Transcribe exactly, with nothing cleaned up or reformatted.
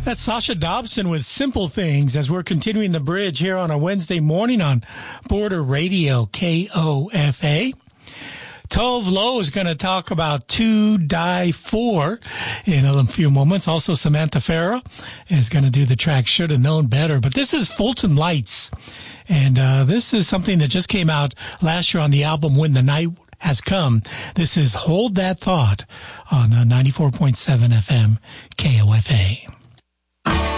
That's Sasha Dobson with Simple Things as we're continuing the bridge here on a Wednesday morning on Border Radio K O F A. Tove Lo is going to talk about To Die For in a few moments. Also, Samantha Farah is going to do the track Should Have Known Better. But this is Fulton Lights. And uh, this is something that just came out last year on the album When the Night Has Come. This is Hold That Thought on uh, ninety-four point seven F M K O F A.